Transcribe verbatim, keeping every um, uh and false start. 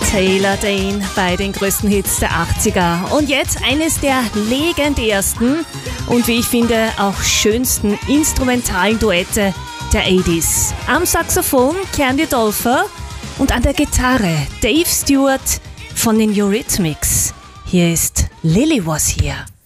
Taylor Dayne bei den größten Hits der achtziger. Und jetzt eines der legendärsten und wie ich finde auch schönsten instrumentalen Duette der achtziger. Am Saxophon Candy Dolfer und an der Gitarre Dave Stewart von den Eurythmics. Hier ist Lily Was Here.